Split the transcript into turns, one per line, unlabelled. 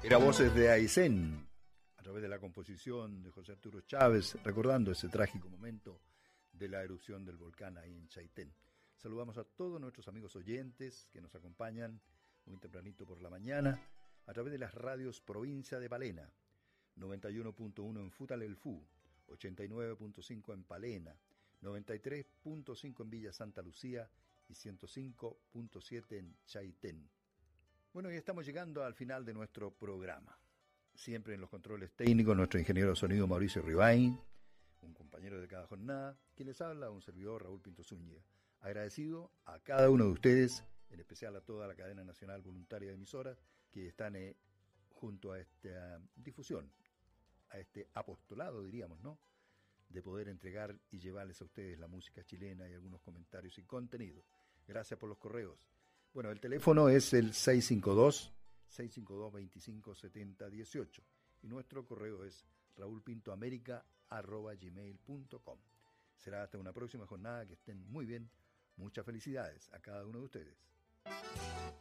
Era voces de Aysén, a través de la composición de José Arturo Chávez, recordando ese trágico momento de la erupción del volcán ahí en Chaitén. Saludamos a todos nuestros amigos oyentes que nos acompañan muy tempranito por la mañana a través de las radios Provincia de Palena, 91.1 en Futalelfú, 89.5 en Palena, 93.5 en Villa Santa Lucía y 105.7 en Chaitén. Bueno, y estamos llegando al final de nuestro programa. Siempre en los controles técnicos, nuestro ingeniero de sonido Mauricio Ribain, un compañero de cada jornada, quien les habla, un servidor Raúl Pinto Zúñiga. Agradecido a cada uno de ustedes, en especial a toda la cadena nacional voluntaria de emisoras que están junto a esta difusión, a este apostolado, diríamos, ¿no?, de poder entregar y llevarles a ustedes la música chilena y algunos comentarios y contenido. Gracias por los correos. Bueno, el teléfono es el 652-2570-18 y nuestro correo es raulpintoamerica@gmail.com. Será hasta una próxima jornada, que estén muy bien. Muchas felicidades a cada uno de ustedes.